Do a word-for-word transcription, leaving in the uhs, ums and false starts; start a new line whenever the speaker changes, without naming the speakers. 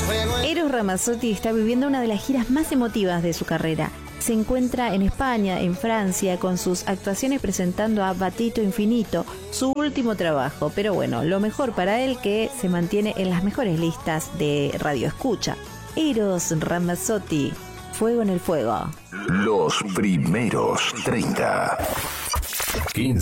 Eros Ramazzotti está viviendo una de las giras más emotivas de su carrera. Se encuentra en España, en Francia, con sus actuaciones presentando a Battito Infinito, su último trabajo. Pero bueno, lo mejor para él que se mantiene en las mejores listas de Radio Escucha. Eros Ramazzotti, Fuego en el Fuego.
Los primeros treinta. quince